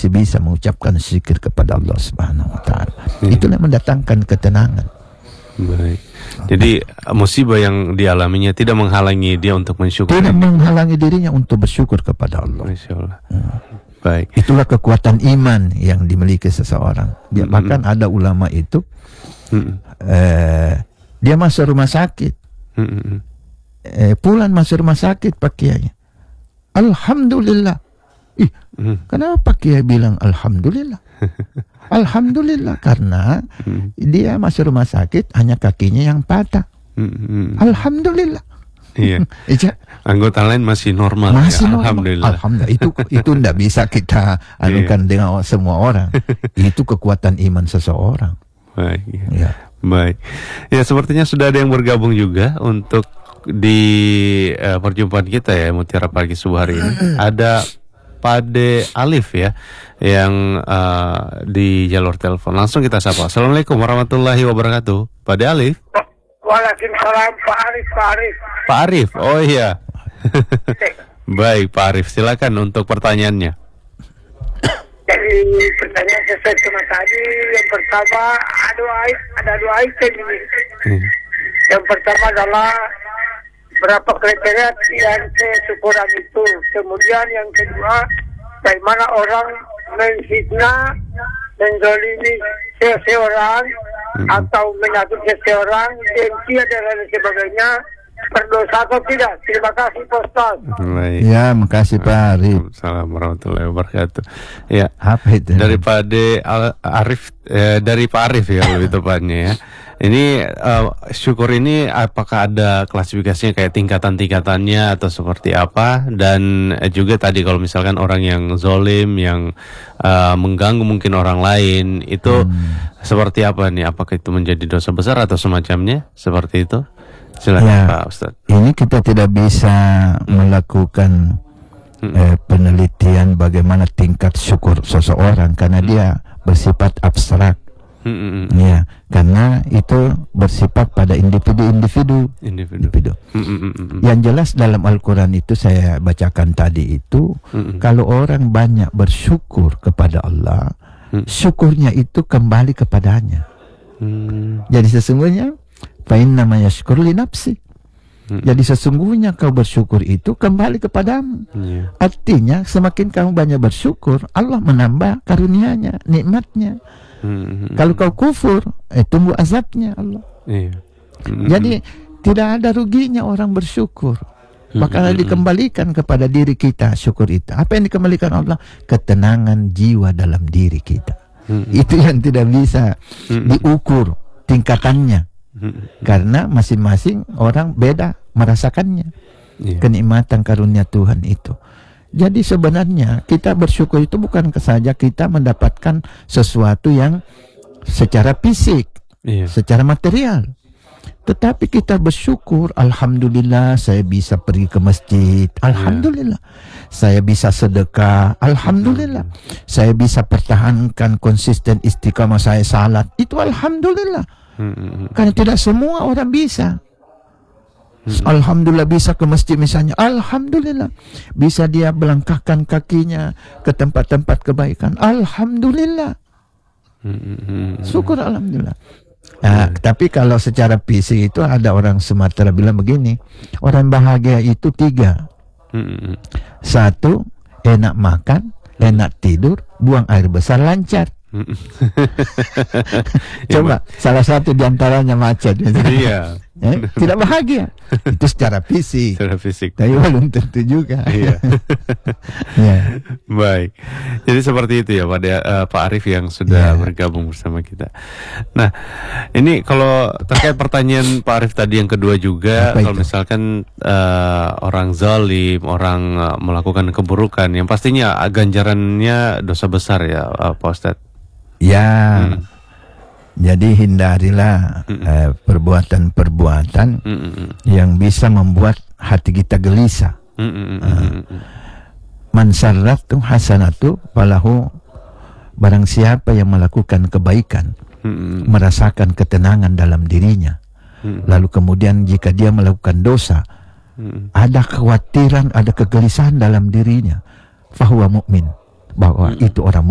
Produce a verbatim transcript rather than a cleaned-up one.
masih bisa mengucapkan zikir kepada Allah Subhanahu wa taala. Hmm. Itulah yang mendatangkan ketenangan. Baik. Jadi musibah yang dialaminya tidak menghalangi dia untuk mensyukur. Tidak menghalangi dirinya untuk bersyukur kepada Allah. Masya Allah. Hmm. Baik. Itulah kekuatan iman yang dimiliki seseorang. Dia, hmm. Bahkan ada ulama itu hmm. eh, dia masuk rumah sakit. Hmm. Eh, pulang masuk rumah sakit Pak Kiai. Alhamdulillah. Ih, hmm. kenapa Kiai bilang alhamdulillah? Alhamdulillah karena hmm. dia masuk rumah sakit hanya kakinya yang patah. Hmm. Alhamdulillah. Iya. Anggota lain masih normal. Masih ya, normal. Alhamdulillah. Alhamdulillah. Itu itu tidak bisa kita anukan dengan semua orang. Itu kekuatan iman seseorang. Baik. Ya. Baik. Ya sepertinya sudah ada yang bergabung juga untuk di uh, perjumpaan kita ya Mutiara Pagi Subuh hari ini. Ada Pade Alif ya yang uh, di jalur telepon. Langsung kita sapa. Assalamualaikum warahmatullahi wabarakatuh. Pade Alif. Waalaikumsalam Pak Arif. Pak Arif. Pak Arif. Oh iya. Baik Pak Arif, silakan untuk pertanyaannya. Jadi pertanyaan sesuai sama tadi. Yang pertama ada ada dua item ini. Hmm. Yang pertama adalah berapa kriteria yang kesyukuran itu. Kemudian yang kedua, bagaimana orang menfitnah, menzalimi seseorang hmm. atau menyakiti seseorang, dengki dan lain sebagainya, berdosa atau tidak? Terima kasih Pak Ustaz. Ya, makasih Pak Arif. Assalamualaikum warahmatullahi wabarakatuh. Ya, apa itu? Daripada Arif, eh, dari Pak Arif ya lebih tepatnya ya. Ini uh, syukur ini apakah ada klasifikasinya kayak tingkatan-tingkatannya atau seperti apa? Dan juga tadi kalau misalkan orang yang zolim, yang uh, mengganggu mungkin orang lain, itu hmm. seperti apa nih? Apakah itu menjadi dosa besar atau semacamnya? Seperti itu? Silakan ya, Pak Ustaz. Ini kita tidak bisa hmm. melakukan hmm. eh, penelitian bagaimana tingkat syukur seseorang karena hmm. dia bersifat abstrak. Hmm. Ya, karena itu bersifat pada individu-individu. Individu. individu. Hmm. Yang jelas dalam Al-Quran itu saya bacakan tadi itu, hmm. kalau orang banyak bersyukur kepada Allah, hmm. syukurnya itu kembali kepadanya. Hmm. Jadi sesungguhnya, fa inna ma yashkur li nafsi. Hmm. Jadi sesungguhnya kau bersyukur itu kembali kepadamu. Yeah. Artinya semakin kamu banyak bersyukur, Allah menambah karunia-Nya, nikmatnya. Hmm. Kalau kau kufur, eh, tunggu azabnya Allah. Yeah. Hmm. Jadi tidak ada ruginya orang bersyukur. Bakal hmm. dikembalikan kepada diri kita syukur itu. Apa yang dikembalikan Allah? Ketenangan jiwa dalam diri kita. Hmm. Itu yang tidak bisa hmm. diukur tingkatannya. Hmm. Karena masing-masing orang beda merasakannya. Yeah. Kenikmatan karunia Tuhan itu. Jadi sebenarnya kita bersyukur itu bukan saja kita mendapatkan sesuatu yang secara fisik, yeah. secara material. Tetapi kita bersyukur, alhamdulillah saya bisa pergi ke masjid, alhamdulillah. Yeah. Saya bisa sedekah, alhamdulillah. Mm-hmm. Saya bisa pertahankan konsisten istiqamah saya salat, itu alhamdulillah. Mm-hmm. Karena tidak semua orang bisa. Hmm. Alhamdulillah bisa ke masjid misalnya, alhamdulillah bisa dia melangkahkan kakinya ke tempat-tempat kebaikan, alhamdulillah. Hmm. Syukur alhamdulillah. Nah, hmm. tapi kalau secara fisik itu ada orang Sumatera bilang begini, orang bahagia itu tiga. Hmm. Satu, enak makan, enak tidur, buang air besar lancar. Coba ya, salah satu diantaranya macet. Iya. Eh, tidak bahagia. Itu secara fisik. Secara fisik. Tapi belum tentu juga. Iya. Ya. Baik. Jadi seperti itu ya pada uh, Pak Arif yang sudah ya. bergabung bersama kita. Nah, ini kalau terkait pertanyaan Pak Arif tadi yang kedua juga, kalau misalkan uh, orang zalim, orang uh, melakukan keburukan, yang pastinya ganjarannya dosa besar ya, uh, Pak Ustadz. Ya, hmm. jadi hindarilah hmm. eh, perbuatan-perbuatan hmm. yang bisa membuat hati kita gelisah. Hmm. Uh, Man sarratu hasanatu falahu, barang siapa yang melakukan kebaikan, hmm. merasakan ketenangan dalam dirinya. Hmm. Lalu kemudian jika dia melakukan dosa, hmm. ada kekhawatiran, ada kegelisahan dalam dirinya, fahuwa mu'min, bahwa hmm. itu orang